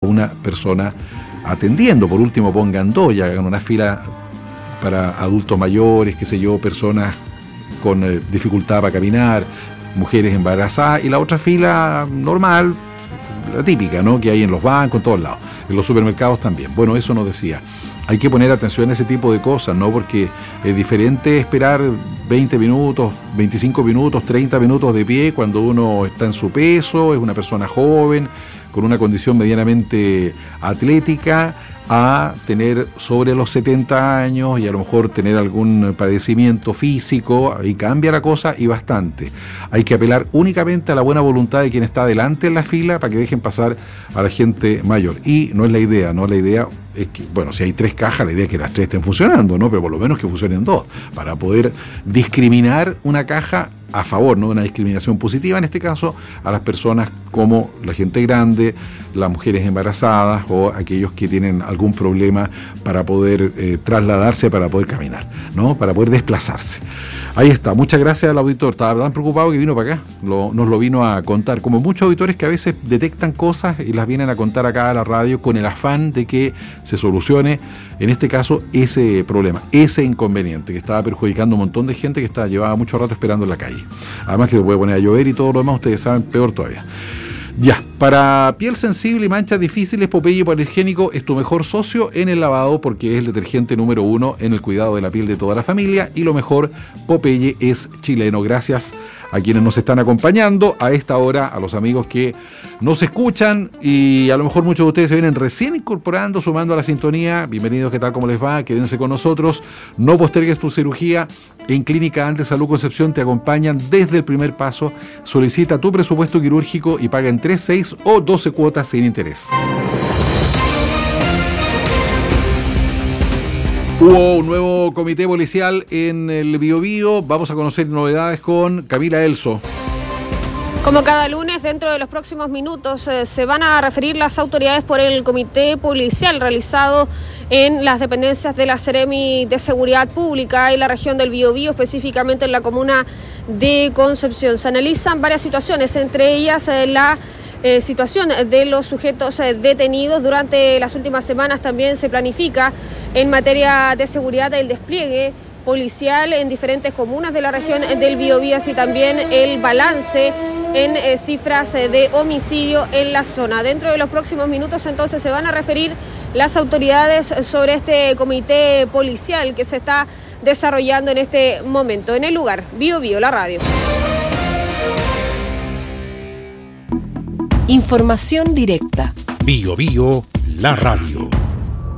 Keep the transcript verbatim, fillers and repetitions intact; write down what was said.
una persona atendiendo. Por último, pongan dos y hagan una fila para adultos mayores, qué sé yo, personas con eh, dificultad para caminar, mujeres embarazadas, y la otra fila normal, la típica, ¿no?, que hay en los bancos, en todos lados, en los supermercados también. Bueno, eso nos decía. Hay que poner atención a ese tipo de cosas, ¿no? Porque es diferente esperar veinte minutos, veinticinco minutos, treinta minutos de pie cuando uno está en su peso, es una persona joven, con una condición medianamente atlética, a tener sobre los setenta años y a lo mejor tener algún padecimiento físico, y cambia la cosa y bastante. Hay que apelar únicamente a la buena voluntad de quien está adelante en la fila para que dejen pasar a la gente mayor. Y no es la idea, ¿no? La idea es que, bueno, si hay tres cajas, la idea es que las tres estén funcionando, ¿no? Pero por lo menos que funcionen dos, para poder discriminar una caja a favor, ¿no?, una discriminación positiva, en este caso, a las personas como la gente grande, las mujeres embarazadas o aquellos que tienen algún problema para poder eh, trasladarse, para poder caminar, ¿no?, para poder desplazarse. Ahí está, muchas gracias al auditor, estaba tan preocupado que vino para acá, lo, nos lo vino a contar, como muchos auditores que a veces detectan cosas y las vienen a contar acá a la radio con el afán de que se solucione, en este caso, ese problema, ese inconveniente que estaba perjudicando a un montón de gente que estaba, llevaba mucho rato esperando en la calle. Además que se puede poner a llover y todo lo demás, ustedes saben, peor todavía. Ya, para piel sensible y manchas difíciles, Popeye Hipoalergénico es tu mejor socio en el lavado, porque es el detergente número uno en el cuidado de la piel de toda la familia, y lo mejor, Popeye es chileno. Gracias a quienes nos están acompañando a esta hora, a los amigos que nos escuchan, y a lo mejor muchos de ustedes se vienen recién incorporando, sumando a la sintonía. Bienvenidos, ¿qué tal? ¿Cómo les va? Quédense con nosotros. No postergues tu cirugía. En Clínica Andes Salud Concepción te acompañan desde el primer paso. Solicita tu presupuesto quirúrgico y paga en tres, seis o doce cuotas sin interés. Hubo un nuevo comité policial en el Biobío. Vamos a conocer novedades con Camila Elso. Como cada lunes, dentro de los próximos minutos eh, se van a referir las autoridades por el comité policial realizado en las dependencias de la Seremi de Seguridad Pública y la región del Biobío, específicamente en la comuna de Concepción. Se analizan varias situaciones, entre ellas eh, la eh, situación de los sujetos eh, detenidos. Durante las últimas semanas también se planifica en materia de seguridad el despliegue policial en diferentes comunas de la región del Biobío, así también el balance en eh, cifras eh, de homicidio en la zona. Dentro de los próximos minutos entonces se van a referir las autoridades sobre este comité policial que se está desarrollando en este momento en el lugar. Biobío, la radio. Información directa. Biobío, la radio.